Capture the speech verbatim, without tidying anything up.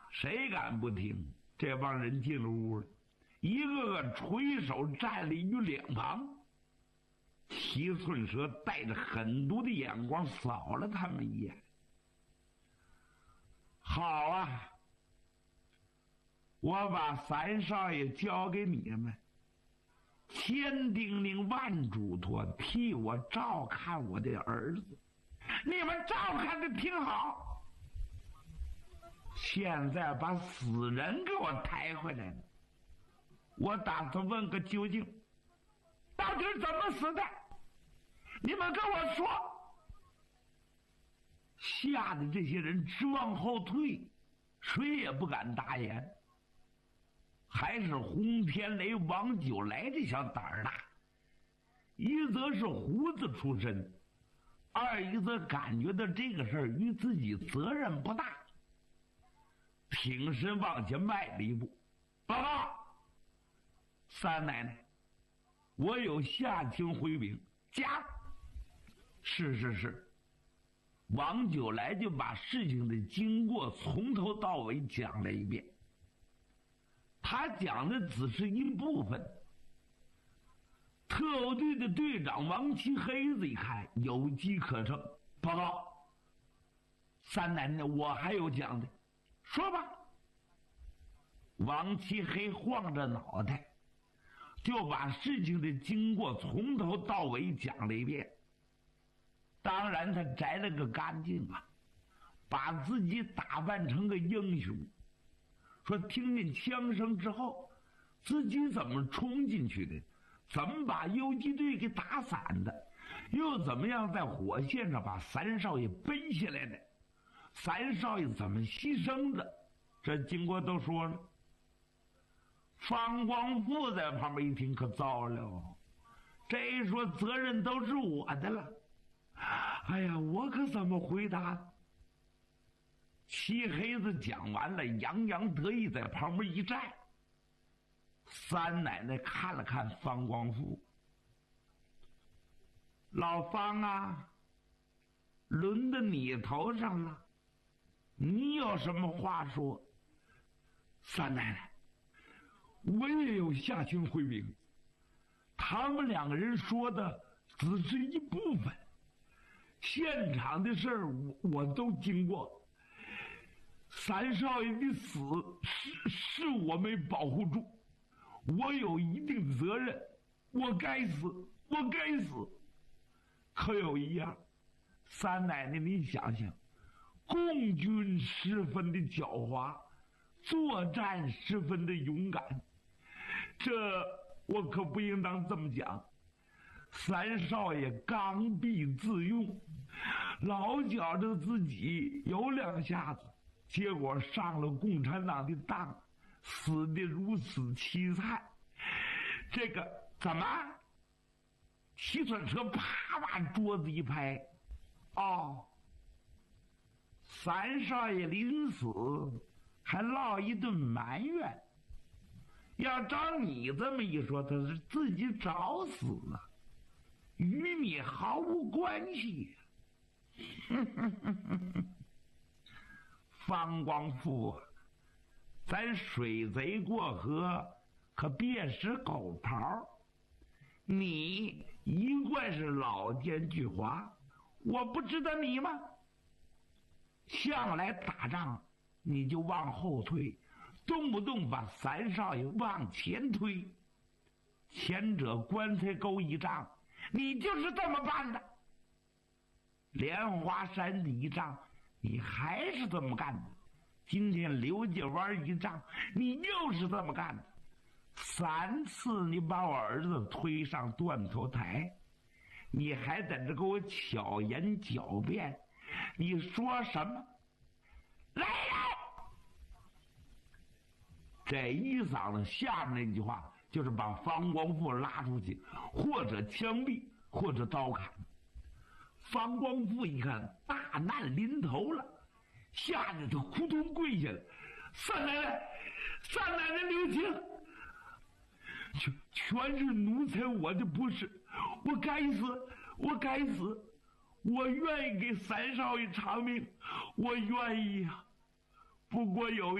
谁敢不听？这帮人进了屋了，一个个垂手站立于两旁。七寸蛇带着狠毒的眼光扫了他们一眼。好啊，我把三少爷交给你们，千叮咛万嘱托，替我照看我的儿子。你们照看的挺好，现在把死人给我抬回来了，我打算问个究竟，到底是怎么死的？你们跟我说。吓得这些人直往后退，谁也不敢答言。还是洪天雷、王九来这小胆儿大，一则是胡子出身，二一则感觉到这个事儿与自己责任不大，挺身往前迈了一步。报告三奶奶，我有下情回禀。讲。是是是。王九来就把事情的经过从头到尾讲了一遍。他讲的只是一部分。特务队的队长王七黑子一看有机可乘，报告三奶奶，我还有讲的，说吧。王七黑晃着脑袋就把事情的经过从头到尾讲了一遍。当然他摘了个干净啊，把自己打扮成个英雄，说听见枪声之后自己怎么冲进去的，怎么把游击队给打散的，又怎么样在火线上把三少爷背下来的，三少爷怎么牺牲的，这经过都说了。方光富在旁边一听可糟了，这一说责任都是我的了。哎呀，我可怎么回答？漆黑子讲完了，洋洋得意在旁边一站。三奶奶看了看方光富，老方啊，轮到你头上了，你有什么话说？三奶奶，我也有下情回禀，他们两个人说的只是一部分。现场的事儿我我都经过，三少爷的死是是我没保护住，我有一定责任，我该死，我该死。可有一样，三奶奶你想想，共军十分的狡猾，作战十分的勇敢，这我可不应当这么讲。三少爷刚愎自用，老觉着自己有两下子，结果上了共产党的当，死得如此凄惨。这个怎么？骑车车啪把桌子一拍，哦，三少爷临死还落一顿埋怨。要照你这么一说，他是自己找死了，与你毫无关系。方光富，咱水贼过河，可别使狗刨。你一贯是老奸巨猾，我不知道你吗？向来打仗你就往后退，动不动把三少爷往前推，前者棺材沟一仗，你就是这么办的。莲花山的一仗你还是这么干的，今天刘家湾一仗你又是这么干的，三次你把我儿子推上断头台，你还在这给我巧言狡辩，你说什么？来人！这一嗓子下面那句话就是把方光富拉出去，或者枪毙，或者刀砍。方光富一看大难临头了，吓得他扑通跪下了。三奶奶，三奶奶留情，全全是奴才我的不是，我该死，我该死，我愿意给三少爷偿命，我愿意啊。不过有